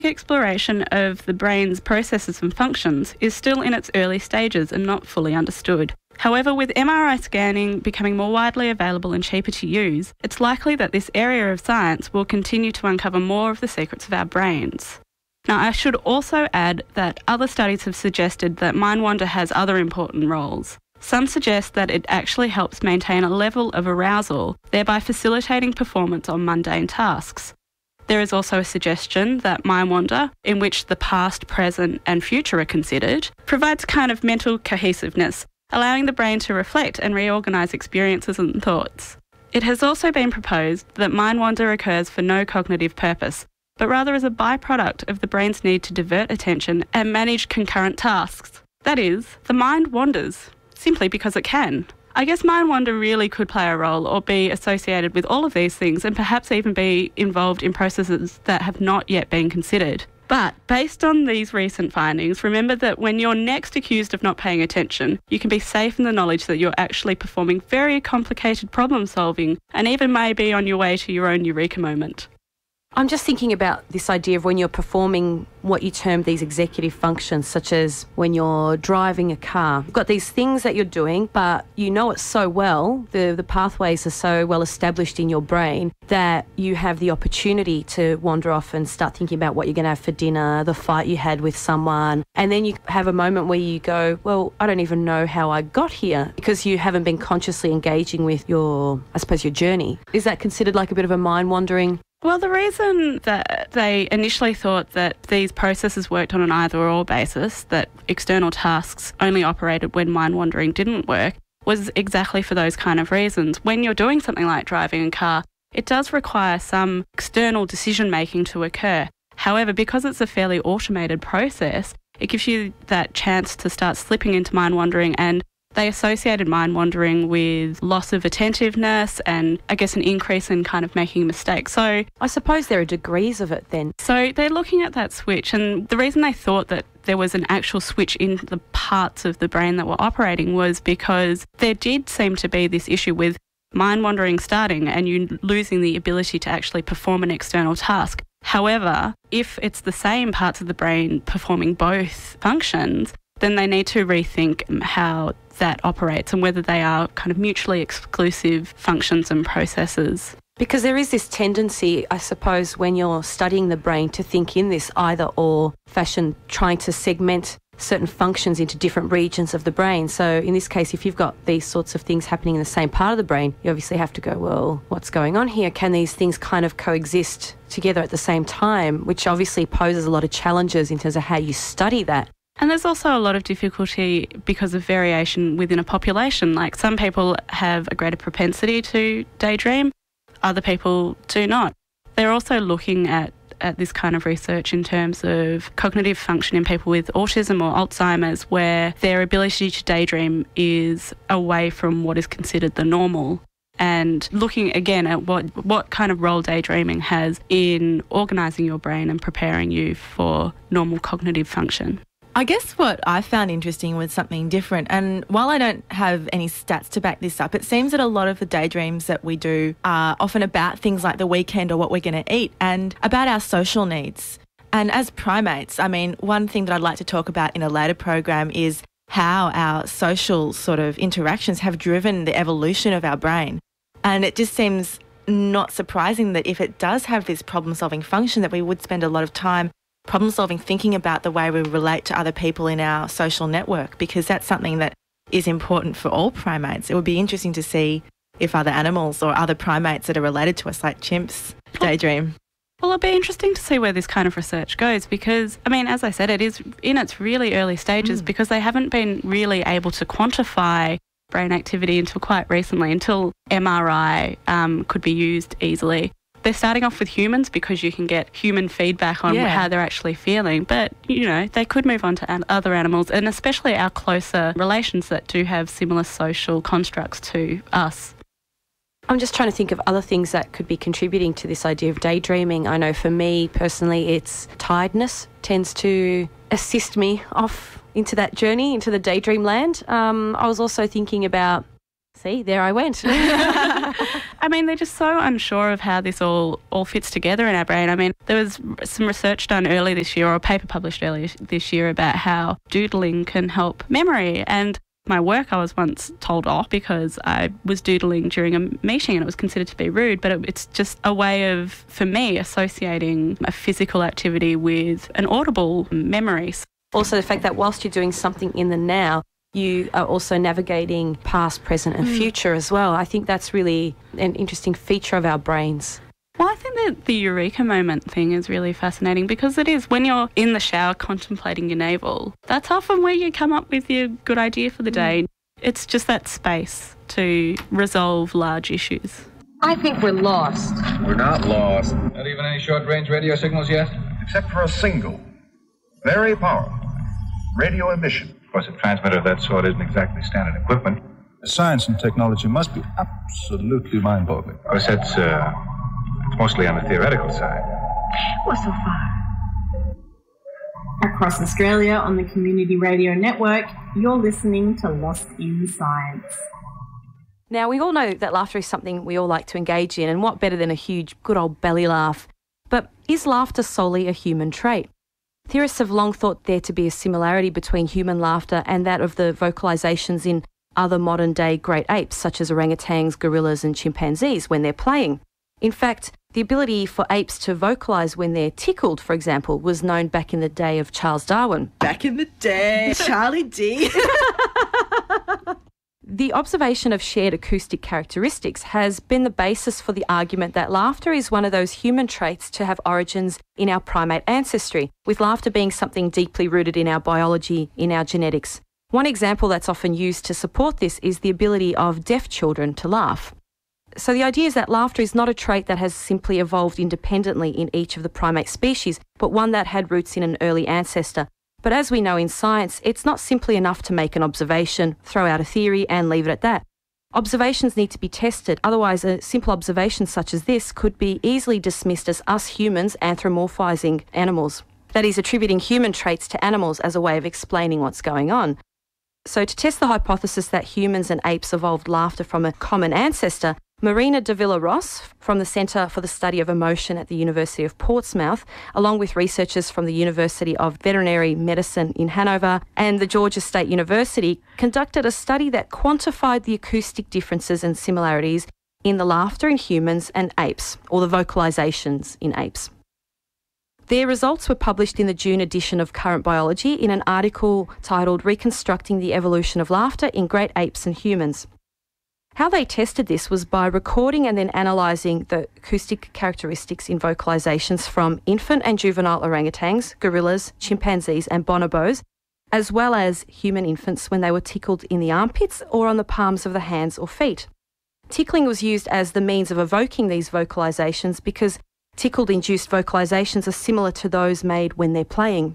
Exploration of the brain's processes and functions is still in its early stages and not fully understood. However, with MRI scanning becoming more widely available and cheaper to use, it's likely that this area of science will continue to uncover more of the secrets of our brains. Now, I should also add that other studies have suggested that mind-wander has other important roles. Some suggest that it actually helps maintain a level of arousal, thereby facilitating performance on mundane tasks. There is also a suggestion that mind-wander, in which the past, present and future are considered, provides kind of mental cohesiveness, allowing the brain to reflect and reorganise experiences and thoughts. It has also been proposed that mind-wander occurs for no cognitive purpose, but rather as a byproduct of the brain's need to divert attention and manage concurrent tasks. That is, the mind wanders, simply because it can. I guess mind-wander really could play a role or be associated with all of these things and perhaps even be involved in processes that have not yet been considered. But based on these recent findings, remember that when you're next accused of not paying attention, you can be safe in the knowledge that you're actually performing very complicated problem solving and even may be on your way to your own eureka moment. I'm just thinking about this idea of when you're performing what you term these executive functions, such as when you're driving a car. You've got these things that you're doing, but you know it so well, the pathways are so well established in your brain that you have the opportunity to wander off and start thinking about what you're going to have for dinner, the fight you had with someone, and then you have a moment where you go, well, I don't even know how I got here, because you haven't been consciously engaging with your journey. Is that considered like a bit of a mind-wandering? Well, the reason that they initially thought that these processes worked on an either-or basis, that external tasks only operated when mind-wandering didn't work, was exactly for those kind of reasons. When you're doing something like driving a car, it does require some external decision-making to occur. However, because it's a fairly automated process, it gives you that chance to start slipping into mind-wandering, and they associated mind-wandering with loss of attentiveness and, I guess, an increase in kind of making mistakes. So I suppose there are degrees of it then. So they're looking at that switch, and the reason they thought that there was an actual switch in the parts of the brain that were operating was because there did seem to be this issue with mind-wandering starting and you losing the ability to actually perform an external task. However, if it's the same parts of the brain performing both functions, then they need to rethink how that operates and whether they are kind of mutually exclusive functions and processes. Because there is this tendency, I suppose, when you're studying the brain to think in this either-or fashion, trying to segment certain functions into different regions of the brain. So in this case, if you've got these sorts of things happening in the same part of the brain, you obviously have to go, well, what's going on here? Can these things kind of coexist together at the same time? Which obviously poses a lot of challenges in terms of how you study that. And there's also a lot of difficulty because of variation within a population. Like some people have a greater propensity to daydream, other people do not. They're also looking at this kind of research in terms of cognitive function in people with autism or Alzheimer's, where their ability to daydream is away from what is considered the normal. And looking again at what kind of role daydreaming has in organising your brain and preparing you for normal cognitive function. I guess what I found interesting was something different, and while I don't have any stats to back this up, it seems that a lot of the daydreams that we do are often about things like the weekend or what we're going to eat and about our social needs. And as primates, I mean, one thing that I'd like to talk about in a later program is how our social sort of interactions have driven the evolution of our brain. And it just seems not surprising that if it does have this problem-solving function, that we would spend a lot of time problem-solving, thinking about the way we relate to other people in our social network, because that's something that is important for all primates. It would be interesting to see if other animals or other primates that are related to us, like chimps, daydream. Well, it'll be interesting to see where this kind of research goes because, I mean, as I said, it is in its really early stages because they haven't been really able to quantify brain activity until quite recently, until MRI could be used easily. They're starting off with humans because you can get human feedback on how they're actually feeling. But, you know, they could move on to other animals, and especially our closer relations that do have similar social constructs to us. I'm just trying to think of other things that could be contributing to this idea of daydreaming. I know for me personally, it's tiredness tends to assist me off into that journey, into the daydream land. I was also thinking about, see, there I went. I mean, they're just so unsure of how this all fits together in our brain. I mean, there was some research done early this year, or a paper published earlier this year, about how doodling can help memory. And my work I was once told off because I was doodling during a meeting and it was considered to be rude, but it's just a way of, for me, associating a physical activity with an audible memory. Also the fact that whilst you're doing something in the now, you are also navigating past, present and future as well. I think that's really an interesting feature of our brains. Well, I think that the eureka moment thing is really fascinating because it is when you're in the shower contemplating your navel, that's often where you come up with your good idea for the day. It's just that space to resolve large issues. I think we're lost. We're not lost. Not even any short-range radio signals yet? Except for a single, very powerful radio emission. Of course, a transmitter of that sort isn't exactly standard equipment. Science and technology must be absolutely mind-boggling. Of course, it's mostly on the theoretical side. Well, so far. Across Australia on the Community Radio Network, you're listening to Lost in Science. Now, we all know that laughter is something we all like to engage in, and what better than a huge, good old belly laugh? But is laughter solely a human trait? Theorists have long thought there to be a similarity between human laughter and that of the vocalisations in other modern-day great apes, such as orangutans, gorillas and chimpanzees, when they're playing. In fact, the ability for apes to vocalise when they're tickled, for example, was known back in the day of Charles Darwin. Back in the day, Charlie D. The observation of shared acoustic characteristics has been the basis for the argument that laughter is one of those human traits to have origins in our primate ancestry, with laughter being something deeply rooted in our biology, in our genetics. One example that's often used to support this is the ability of deaf children to laugh. So the idea is that laughter is not a trait that has simply evolved independently in each of the primate species, but one that had roots in an early ancestor. But as we know in science, it's not simply enough to make an observation, throw out a theory and leave it at that. Observations need to be tested, otherwise a simple observation such as this could be easily dismissed as us humans anthropomorphizing animals. That is, attributing human traits to animals as a way of explaining what's going on. So to test the hypothesis that humans and apes evolved laughter from a common ancestor, Marina de Villa-Ross from the Centre for the Study of Emotion at the University of Portsmouth, along with researchers from the University of Veterinary Medicine in Hanover and the Georgia State University, conducted a study that quantified the acoustic differences and similarities in the laughter in humans and apes, or the vocalisations in apes. Their results were published in the June edition of Current Biology in an article titled Reconstructing the Evolution of Laughter in Great Apes and Humans. How they tested this was by recording and then analysing the acoustic characteristics in vocalisations from infant and juvenile orangutans, gorillas, chimpanzees and bonobos, as well as human infants when they were tickled in the armpits or on the palms of the hands or feet. Tickling was used as the means of evoking these vocalisations because tickled-induced vocalisations are similar to those made when they're playing.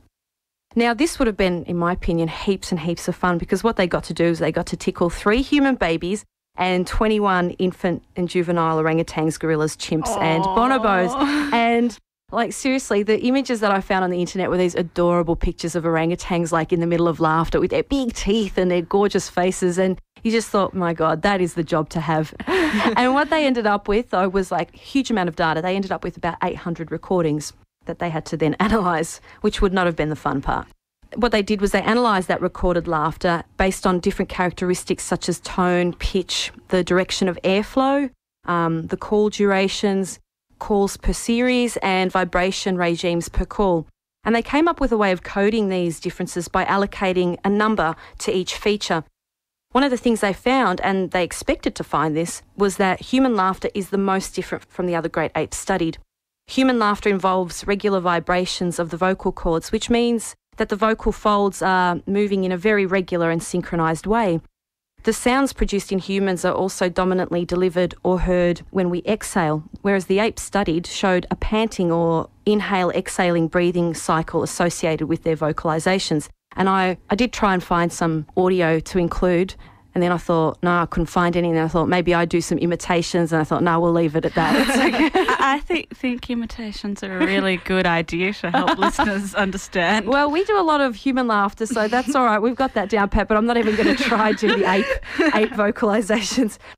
Now, this would have been, in my opinion, heaps and heaps of fun because what they got to do is they got to tickle 3 human babies and 21 infant and juvenile orangutans, gorillas, chimps and bonobos. And, like, seriously, the images that I found on the internet were these adorable pictures of orangutans, like, in the middle of laughter with their big teeth and their gorgeous faces. And you just thought, my God, that is the job to have. And what they ended up with, though, was, like, a huge amount of data. They ended up with about 800 recordings that they had to then analyse, which would not have been the fun part. What they did was they analysed that recorded laughter based on different characteristics such as tone, pitch, the direction of airflow, the call durations, calls per series and vibration regimes per call. And they came up with a way of coding these differences by allocating a number to each feature. One of the things they found, and they expected to find this, was that human laughter is the most different from the other great apes studied. Human laughter involves regular vibrations of the vocal cords, which means that the vocal folds are moving in a very regular and synchronised way. The sounds produced in humans are also dominantly delivered or heard when we exhale, whereas the apes studied showed a panting or inhale-exhaling breathing cycle associated with their vocalisations. And I did try and find some audio to include, and then I thought, no, I couldn't find any. And then I thought, maybe I'd do some imitations. And I thought, no, we'll leave it at that. It's okay. I think imitations are a really good idea to help listeners understand. Well, we do a lot of human laughter, so that's all right. We've got that down pat, but I'm not even going to try to do the ape vocalisations.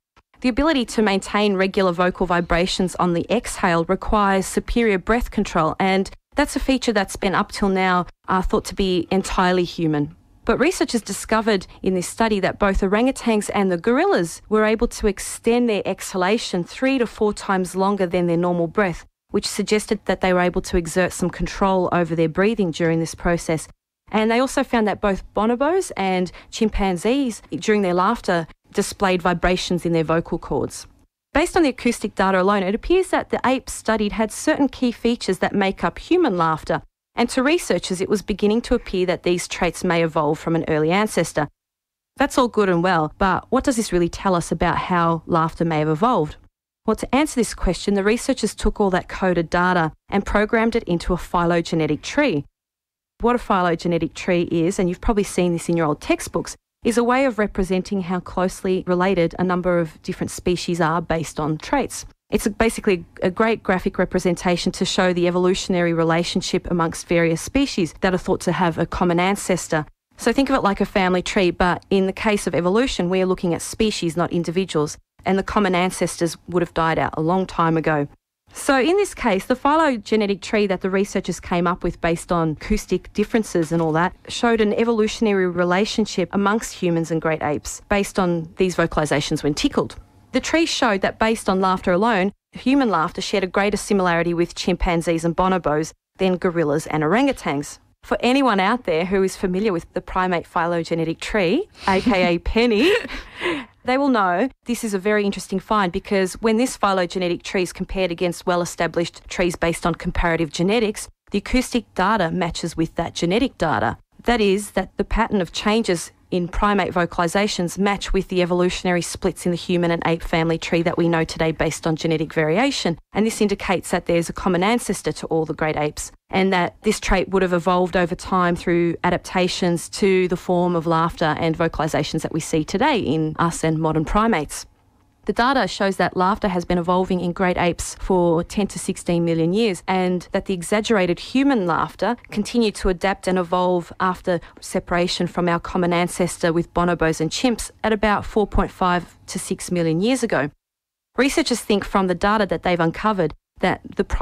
The ability to maintain regular vocal vibrations on the exhale requires superior breath control, and that's a feature that's been up till now thought to be entirely human. But researchers discovered in this study that both orangutans and the gorillas were able to extend their exhalation 3 to 4 times longer than their normal breath, which suggested that they were able to exert some control over their breathing during this process. And they also found that both bonobos and chimpanzees, during their laughter, displayed vibrations in their vocal cords. Based on the acoustic data alone, it appears that the apes studied had certain key features that make up human laughter, and to researchers it was beginning to appear that these traits may evolve from an early ancestor. That's all good and well, but what does this really tell us about how laughter may have evolved? Well, to answer this question, the researchers took all that coded data and programmed it into a phylogenetic tree. What a phylogenetic tree is, and you've probably seen this in your old textbooks, is a way of representing how closely related a number of different species are based on traits. It's basically a great graphic representation to show the evolutionary relationship amongst various species that are thought to have a common ancestor. So think of it like a family tree, but in the case of evolution, we are looking at species, not individuals, and the common ancestors would have died out a long time ago. So in this case, the phylogenetic tree that the researchers came up with based on acoustic differences and all that showed an evolutionary relationship amongst humans and great apes based on these vocalizations when tickled. The tree showed that based on laughter alone, human laughter shared a greater similarity with chimpanzees and bonobos than gorillas and orangutans. For anyone out there who is familiar with the primate phylogenetic tree, aka Penny, they will know this is a very interesting find because when this phylogenetic tree is compared against well-established trees based on comparative genetics, the acoustic data matches with that genetic data. That is, that the pattern of changes in primate vocalizations match with the evolutionary splits in the human and ape family tree that we know today based on genetic variation. And this indicates that there's a common ancestor to all the great apes and that this trait would have evolved over time through adaptations to the form of laughter and vocalizations that we see today in us and modern primates. The data shows that laughter has been evolving in great apes for 10 to 16 million years and that the exaggerated human laughter continued to adapt and evolve after separation from our common ancestor with bonobos and chimps at about 4.5 to 6 million years ago. Researchers think from the data that they've uncovered that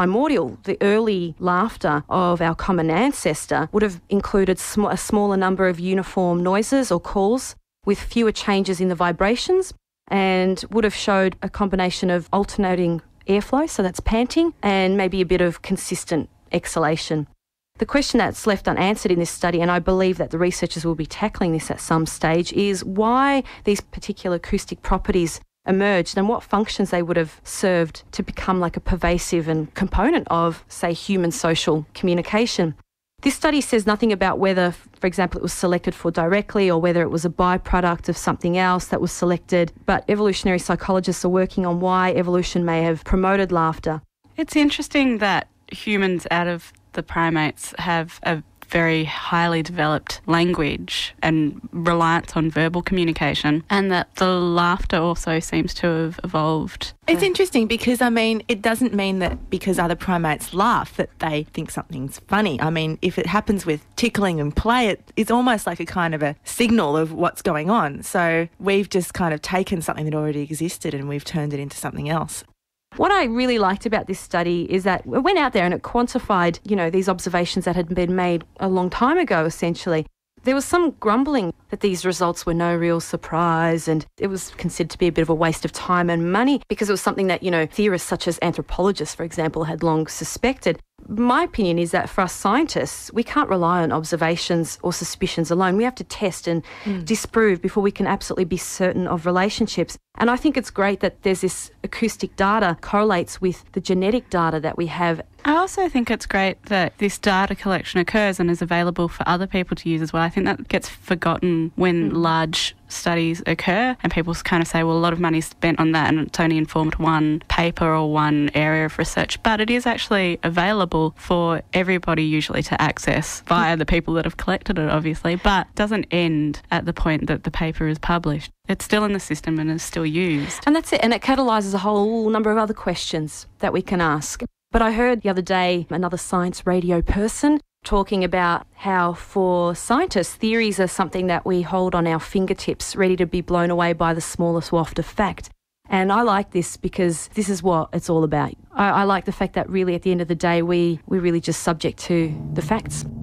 the early laughter of our common ancestor would have included a smaller number of uniform noises or calls with fewer changes in the vibrations, and would have showed a combination of alternating airflow, so that's panting, and maybe a bit of consistent exhalation. The question that's left unanswered in this study, and I believe that the researchers will be tackling this at some stage, is why these particular acoustic properties emerged and what functions they would have served to become like a pervasive and component of, say, human social communication. This study says nothing about whether, for example, it was selected for directly or whether it was a byproduct of something else that was selected, but evolutionary psychologists are working on why evolution may have promoted laughter. It's interesting that humans out of the primates have a very highly developed language and reliance on verbal communication, and that the laughter also seems to have evolved. It's interesting because, it doesn't mean that because other primates laugh that they think something's funny. If it happens with tickling and play, it's almost like a kind of a signal of what's going on. So we've just kind of taken something that already existed and we've turned it into something else. What I really liked about this study is that it went out there and it quantified, these observations that had been made a long time ago, essentially. There was some grumbling that these results were no real surprise and it was considered to be a bit of a waste of time and money because it was something that, theorists such as anthropologists, for example, had long suspected. My opinion is that for us scientists, we can't rely on observations or suspicions alone. We have to test and disprove before we can absolutely be certain of relationships. And I think it's great that there's this acoustic data correlates with the genetic data that we have. I also think it's great that this data collection occurs and is available for other people to use as well. I think that gets forgotten when large studies occur and people kind of say, well, a lot of money is spent on that and it's only informed one paper or one area of research. But it is actually available for everybody usually to access via the people that have collected it, obviously, but doesn't end at the point that the paper is published. It's still in the system and is still used. And that's it. And it catalyses a whole number of other questions that we can ask. But I heard the other day another science radio person talking about how for scientists, theories are something that we hold on our fingertips, ready to be blown away by the smallest waft of fact. And I like this because this is what it's all about. I like the fact that really at the end of the day, we're really just subject to the facts.